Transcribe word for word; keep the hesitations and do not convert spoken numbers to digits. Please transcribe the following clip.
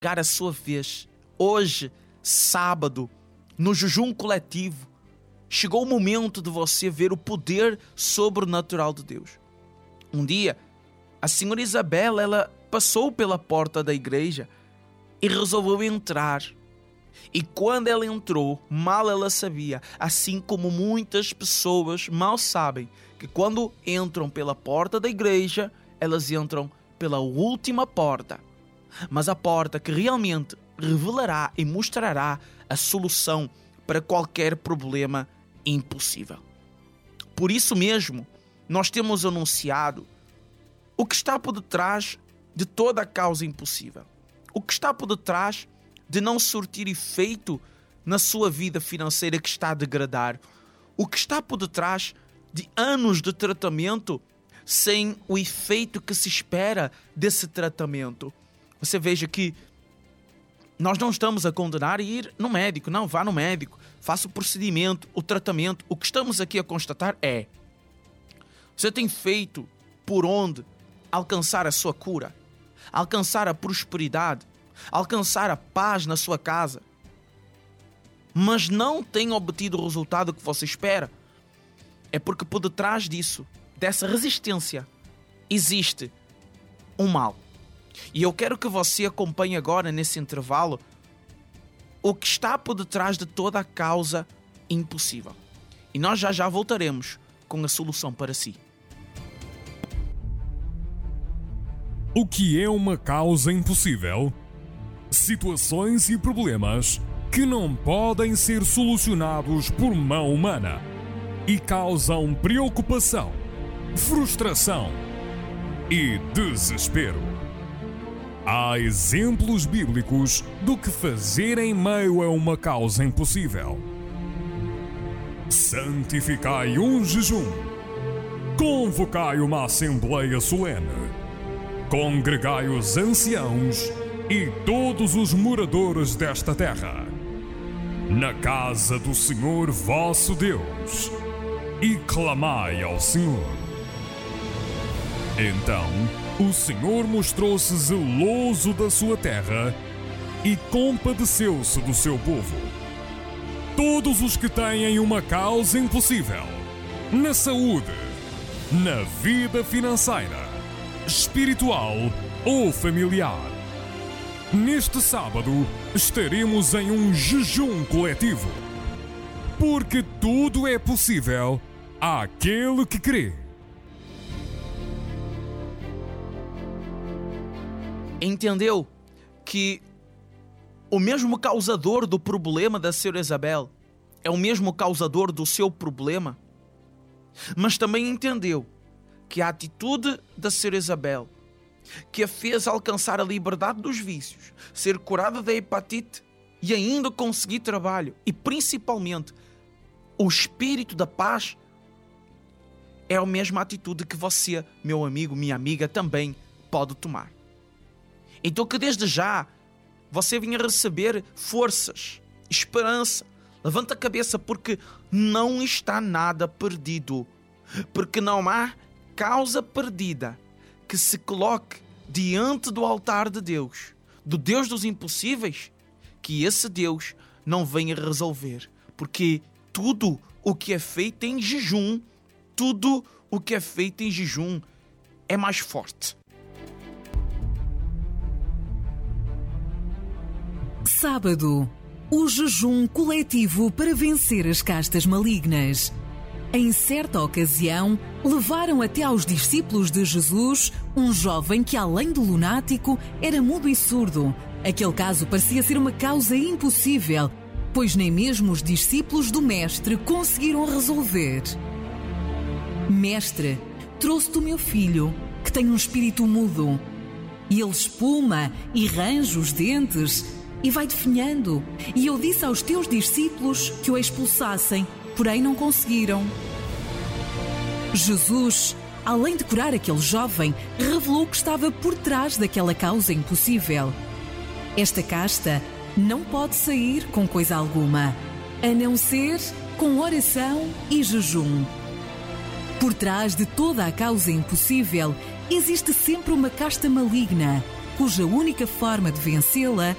chegar a sua vez. Hoje, sábado, no jejum coletivo, chegou o momento de você ver o poder sobrenatural de Deus. Um dia, a senhora Isabel, ela passou pela porta da igreja e resolveu entrar. E quando ela entrou, mal ela sabia, assim como muitas pessoas mal sabem, que quando entram pela porta da igreja, elas entram pela última porta. Mas a porta que realmente revelará e mostrará a solução para qualquer problema impossível. Por isso mesmo, nós temos anunciado o que está por detrás de toda a causa impossível. O que está por detrás de não surtir efeito na sua vida financeira que está a degradar. O que está por detrás de anos de tratamento sem o efeito que se espera desse tratamento. Você veja que nós não estamos a condenar ir no médico. Não, vá no médico. Faça o procedimento, o tratamento. O que estamos aqui a constatar é: você tem feito por onde alcançar a sua cura, alcançar a prosperidade, alcançar a paz na sua casa, mas não tem obtido o resultado que você espera. É porque por detrás disso, dessa resistência, existe um mal. E eu quero que você acompanhe agora, nesse intervalo, o que está por detrás de toda a causa impossível. E nós já já voltaremos com a solução para si. O que é uma causa impossível? Situações e problemas que não podem ser solucionados por mão humana e causam preocupação, frustração e desespero. Há exemplos bíblicos do que fazer em meio a uma causa impossível. Santificai um jejum. Convocai uma assembleia solene. Congregai os anciãos e todos os moradores desta terra, na casa do Senhor vosso Deus, e clamai ao Senhor. Então o Senhor mostrou-se zeloso da sua terra e compadeceu-se do seu povo. Todos os que têm uma causa impossível, na saúde, na vida financeira, espiritual ou familiar, neste sábado estaremos em um jejum coletivo, porque tudo é possível àquele que crê. Entendeu que o mesmo causador do problema da senhora Isabel é o mesmo causador do seu problema? Mas também entendeu que a atitude da senhora Isabel, que a fez alcançar a liberdade dos vícios, ser curada da hepatite e ainda conseguir trabalho, e principalmente o espírito da paz, é a mesma atitude que você, meu amigo, minha amiga, também pode tomar. Então que desde já você venha receber forças, esperança. Levanta a cabeça, porque não está nada perdido. Porque não há causa perdida que se coloque diante do altar de Deus, do Deus dos impossíveis, que esse Deus não venha resolver. Porque tudo o que é feito em jejum, tudo o que é feito em jejum é mais forte. Sábado, o jejum coletivo para vencer as castas malignas. Em certa ocasião, levaram até aos discípulos de Jesus um jovem que, além de lunático, era mudo e surdo. Aquele caso parecia ser uma causa impossível, pois nem mesmo os discípulos do Mestre conseguiram resolver. Mestre, trouxe-te o meu filho, que tem um espírito mudo. E ele espuma e range os dentes e vai definhando. E eu disse aos teus discípulos que o expulsassem, porém não conseguiram. Jesus, além de curar aquele jovem, revelou o que estava por trás daquela causa impossível. Esta casta não pode sair com coisa alguma, a não ser com oração e jejum. Por trás de toda a causa impossível, existe sempre uma casta maligna, cuja única forma de vencê-la